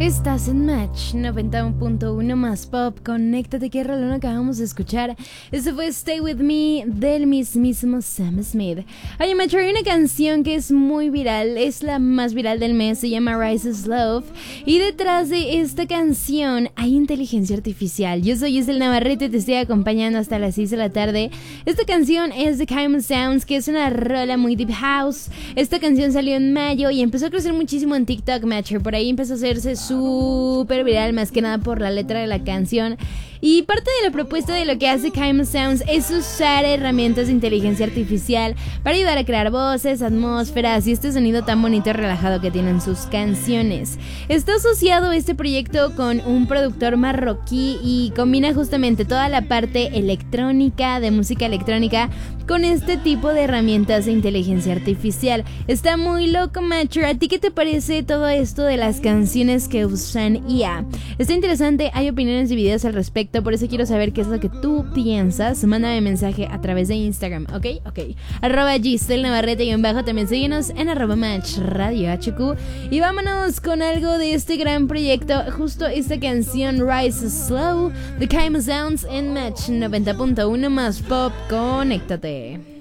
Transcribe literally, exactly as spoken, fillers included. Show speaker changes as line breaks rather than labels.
Estás en Match noventa y uno punto uno más pop. Conéctate, que rolón acabamos de escuchar. Este fue Stay With Me del mismísimo Sam Smith. Oye, Match, hay una canción que es muy viral, es la más viral del mes, se llama Rises Love. Y detrás de esta canción hay inteligencia artificial. Yo soy Giselle Navarrete, te estoy acompañando hasta las seis de la tarde. Esta canción es de Kaimo Sounds, que es una rola muy deep house. Esta canción salió en mayo y empezó a crecer muchísimo en TikTok, Matcher. Por ahí empezó a hacerse súper viral, más que nada por la letra de la canción. Y parte de la propuesta de lo que hace Kaimo Sounds es usar herramientas de inteligencia artificial para ayudar a crear voces, atmósferas y este sonido tan bonito y relajado que tienen sus canciones. Está asociado este proyecto con un productor marroquí y combina justamente toda la parte electrónica, de música electrónica, con este tipo de herramientas de inteligencia artificial. Está muy loco, Matcher. ¿A ti qué te parece todo esto de las canciones que usan I A? Está interesante, hay opiniones divididas al respecto, por eso quiero saber qué es lo que tú piensas. Mándame mensaje a través de Instagram, ¿ok? Ok. Arroba Giselle Navarrete y en bajo, también síguenos en arroba Match Radio H Q. Y vámonos con algo de este gran proyecto, justo esta canción Rise Slow de Kaimo Sounds en Match noventa punto uno más pop. Conéctate.